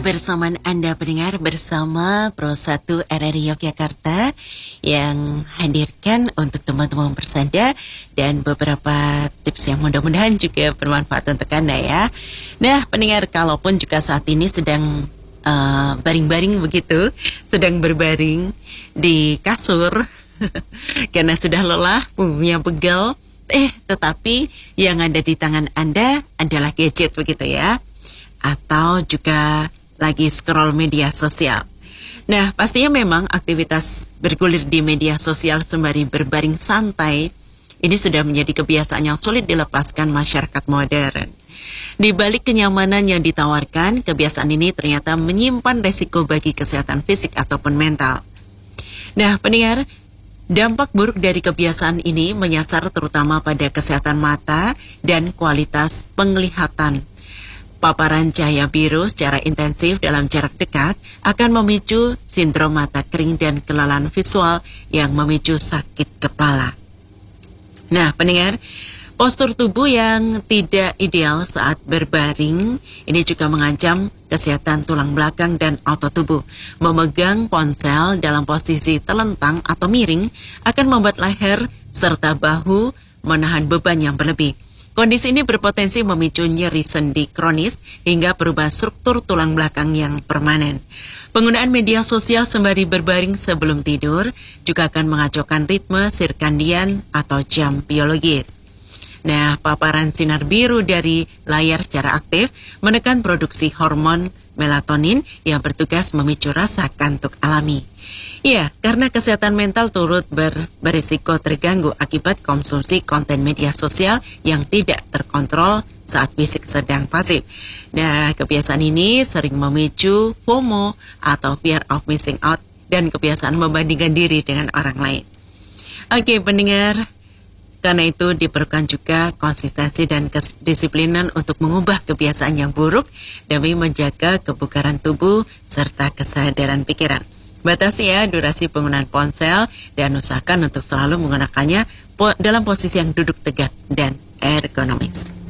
kebersamaan Anda pendengar bersama Pro 1 RRI Yogyakarta yang hadirkan untuk teman-teman bersanda dan beberapa tips yang mudah-mudahan juga bermanfaat untuk Anda ya. Nah pendengar, kalaupun juga saat ini sedang baring-baring begitu, sedang berbaring di kasur karena sudah lelah, punggungnya pegel, tetapi yang ada di tangan Anda adalah gadget begitu ya. Atau juga lagi scroll media sosial. Nah, pastinya memang aktivitas bergulir di media sosial sembari berbaring santai ini sudah menjadi kebiasaan yang sulit dilepaskan masyarakat modern. Di balik kenyamanan yang ditawarkan, kebiasaan ini ternyata menyimpan resiko bagi kesehatan fisik ataupun mental. Nah, pendengar, dampak buruk dari kebiasaan ini menyasar terutama pada kesehatan mata dan kualitas penglihatan. Paparan cahaya biru secara intensif dalam jarak dekat akan memicu sindrom mata kering dan kelelahan visual yang memicu sakit kepala. Nah, pendengar, postur tubuh yang tidak ideal saat berbaring ini juga mengancam kesehatan tulang belakang dan otot tubuh. Memegang ponsel dalam posisi telentang atau miring akan membuat leher serta bahu menahan beban yang berlebih. Kondisi ini berpotensi memicu nyeri sendi kronis hingga perubahan struktur tulang belakang yang permanen. Penggunaan media sosial sembari berbaring sebelum tidur juga akan mengacaukan ritme sirkadian atau jam biologis. Nah, paparan sinar biru dari layar secara aktif menekan produksi hormon melatonin yang bertugas memicu rasa kantuk alami. Ya, karena kesehatan mental turut berisiko terganggu akibat konsumsi konten media sosial yang tidak terkontrol saat fisik sedang pasif. Nah, kebiasaan ini sering memicu FOMO atau fear of missing out dan kebiasaan membandingkan diri dengan orang lain. Oke, pendengar, karena itu diperlukan juga konsistensi dan kedisiplinan untuk mengubah kebiasaan yang buruk demi menjaga kebugaran tubuh serta kesadaran pikiran. Batasi ya durasi penggunaan ponsel dan usahakan untuk selalu menggunakannya dalam posisi yang duduk tegak dan ergonomis.